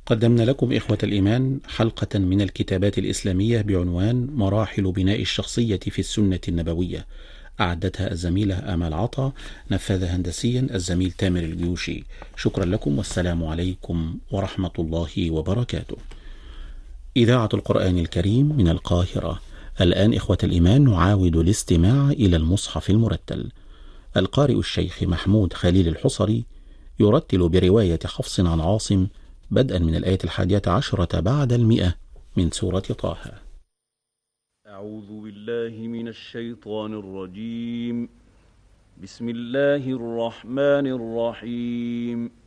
قدمنا لكم إخوة الإيمان حلقة من الكتابات الإسلامية بعنوان مراحل بناء الشخصية في السنة النبوية، أعدتها الزميلة آمال عطا، نفذها هندسيا الزميل تامر الجيوشي. شكرا لكم والسلام عليكم ورحمة الله وبركاته. إذاعة القرآن الكريم من القاهرة. الآن إخوة الإيمان نعاود الاستماع إلى المصحف المرتل. القارئ الشيخ محمود خليل الحصري يرتل برواية حفص عن عاصم بدءا من الآية 11 بعد 100 من سورة طه. أعوذ بالله من الشيطان الرجيم. بسم الله الرحمن الرحيم.